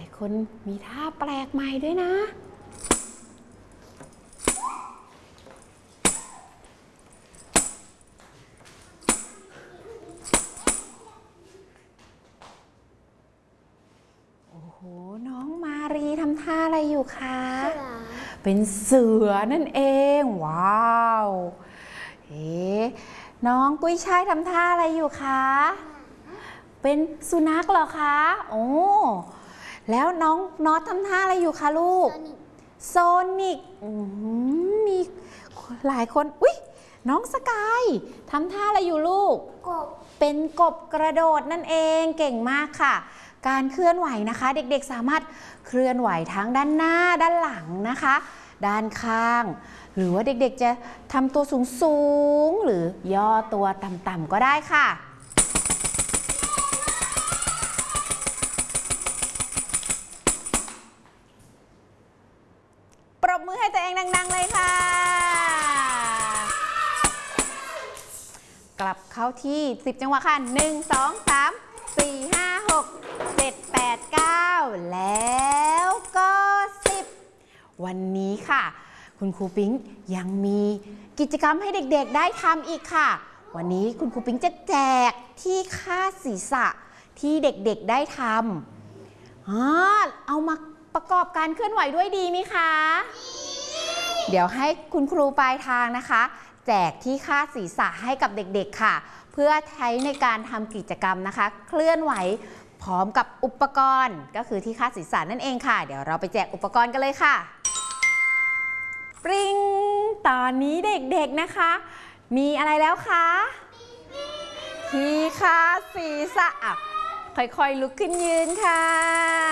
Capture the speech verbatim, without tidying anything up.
ายคนมีท่าแปลกใหม่ด้วยนะโอ้โหน้องมารีทำท่าอะไรอยู่คะเป็นเสือนั่นเองว้าวเอ๊ะน้องกุ้ยช่ายทำท่าอะไรอยู่คะเป็นสุนัขเหรอคะโอ้แล้วน้องน็อตทำท่าอะไรอยู่คะลูกโซนิกมีหลายคนอุ๊ยน้องสกายทำท่าอะไรอยู่ลูกกบเป็นกบกระโดดนั่นเองเก่งมากค่ะการเคลื่อนไหวนะคะเด็กๆสามารถเคลื่อนไหวทั้งด้านหน้าด้านหลังนะคะด้านข้างหรือว่าเด็กๆจะทำตัวสูงๆหรือย่อตัวต่ำๆก็ได้ค่ะปรบมือให้ตัวเองดังๆเลยค่ะกลับเข้าที่สิบจังหวะค่ะหนึ่ง สอง สาม สี่ ห้า หก เจ็ด แปด เก้าแล้วก็สิบวันนี้ค่ะคุณครูปิ๊งยังมีกิจกรรมให้เด็กๆได้ทำอีกค่ะวันนี้คุณครูปิ๊งจะแจกที่คาดศีรษะที่เด็กๆได้ทำอ๋อเอามาประกอบการเคลื่อนไหวด้วยดีไหมคะเดี๋ยวให้คุณครูปลายทางนะคะแจกที่คาดศีรษะให้กับเด็กๆค่ะเพื่อใช้ในการทำกิจกรรมนะคะเคลื่อนไหวพร้อมกับอุปกรณ์ก็คือที่คาดศีรษะนั่นเองค่ะเดี๋ยวเราไปแจกอุปกรณ์กันเลยค่ะปริงตอนนี้เด็กๆนะคะมีอะไรแล้วคะที่คาดศีรษะอ่ะค่อยๆลุกขึ้นยืนค่ะ